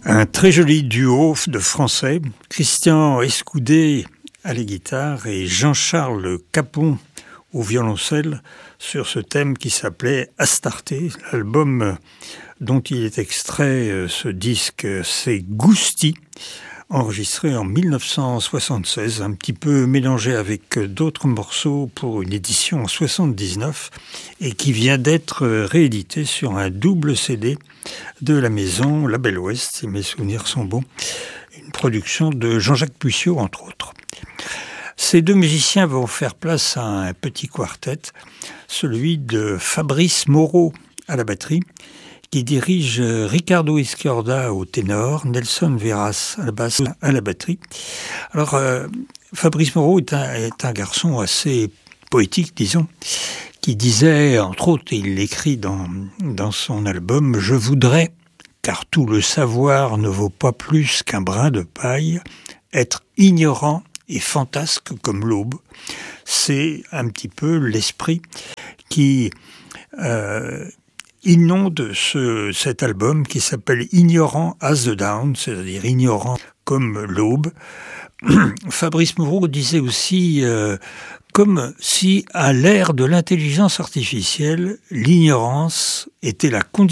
Un très joli duo de Français, Christian Escoudé à la guitare et Jean-Charles Capon au violoncelle sur ce thème qui s'appelait Astarté. L'album dont il est extrait, ce disque, c'est Gousti, enregistré en 1976, un petit peu mélangé avec d'autres morceaux pour une édition en 79 et qui vient d'être réédité sur un double CD de la maison Label Ouest, si mes souvenirs sont bons, une production de Jean-Jacques Pucciot entre autres. Ces deux musiciens vont faire place à un petit quartet, celui de Fabrice Moreau à la batterie, qui dirige Ricardo Izquierda au ténor, Nelson Veras à la basse, à la batterie. Alors, Fabrice Moreau est un garçon assez poétique, disons, qui disait, entre autres, il l'écrit dans son album « Je voudrais, car tout le savoir ne vaut pas plus qu'un brin de paille, être ignorant et fantasque comme l'aube ». C'est un petit peu l'esprit qui inonde cet album qui s'appelle « Ignorant as the dawn », c'est-à-dire ignorant comme l'aube. Fabrice Moreau disait aussi comme si à l'ère de l'intelligence artificielle, l'ignorance était la condition